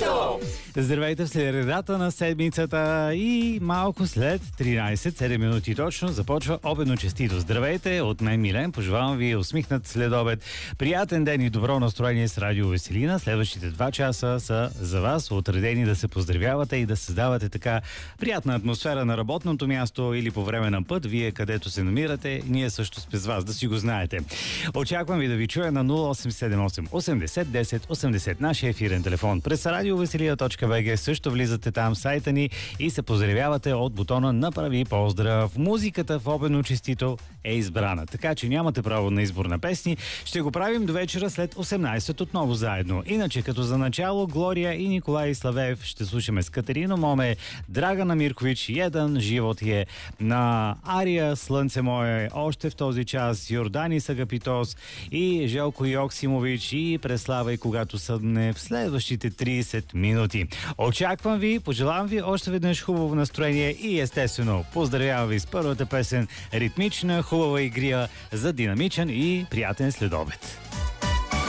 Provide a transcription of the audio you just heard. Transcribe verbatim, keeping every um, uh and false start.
Здравейто! Здравейте в средата на седмицата и малко след тринайсет, седем минути точно започва обедно честито. Здравейте, от мен Милен, пожелавам ви усмихнат следобед, приятен ден и добро настроение с Радио Веселина. Следващите два часа са за вас, отредени да се поздравявате и да създавате така приятна атмосфера на работното място или по време на път, вие където се намирате, ние също сме с вас, да си го знаете. Очаквам ви да ви чуя на нула осем седем осем осемдесет десет осемдесет, нашия ефирен телефон. През радиовеселия точка би джи също влизате там в сайта ни и се поздравявате от бутона "Направи поздрав". Музиката в обедно честито е избрана, така че нямате право на избор на песни. Ще го правим до вечера след осемнайсет отново заедно. Иначе като за начало Глория и Николай Славеев ще слушаме с Катерино Моме, Драгана Миркович, "Jedan живот е", на Ария "Слънце мое", още в този час Йордани Сагапитос и Желко Йоксимович и "Преславай когато съдне" в следващите трийсет минути. Очаквам ви, пожелавам ви още веднъж хубаво настроение и естествено поздравявам ви с първата песен, ритмична, хубава игрия за динамичен и приятен следобед.